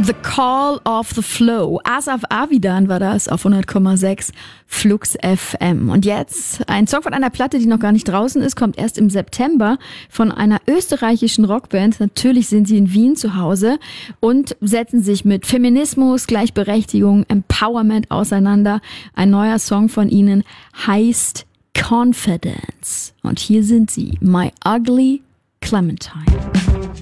The Call of the Flow. Asaf Avidan war das auf 100,6 Flux FM. Und jetzt ein Song von einer Platte, die noch gar nicht draußen ist, kommt erst im September von einer österreichischen Rockband. Natürlich sind sie in Wien zu Hause und setzen sich mit Feminismus, Gleichberechtigung, Empowerment auseinander. Ein neuer Song von ihnen heißt Confidence. Und hier sind sie, My Ugly Clementine.